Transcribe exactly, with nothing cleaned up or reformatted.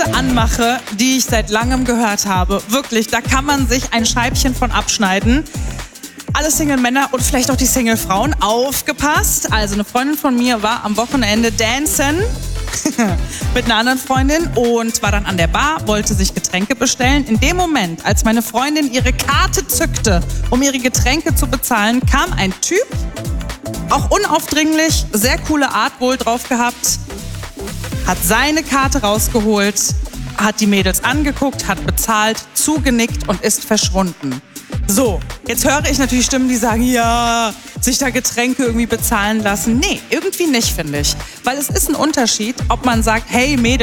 geilste Anmache, die ich seit langem gehört habe. Wirklich, da kann man sich ein Scheibchen von abschneiden. Alle Single-Männer und vielleicht auch die Single-Frauen, aufgepasst. Also eine Freundin von mir war am Wochenende dancen mit einer anderen Freundin und war dann an der Bar, wollte sich Getränke bestellen. In dem Moment, als meine Freundin ihre Karte zückte, um ihre Getränke zu bezahlen, kam ein Typ, auch unaufdringlich, sehr coole Art wohl drauf gehabt, hat seine Karte rausgeholt, hat die Mädels angeguckt, hat bezahlt, zugenickt und ist verschwunden. So, jetzt höre ich natürlich Stimmen, die sagen, ja, sich da Getränke irgendwie bezahlen lassen. Nee, irgendwie nicht, finde ich. Weil es ist ein Unterschied, ob man sagt, hey Mädels,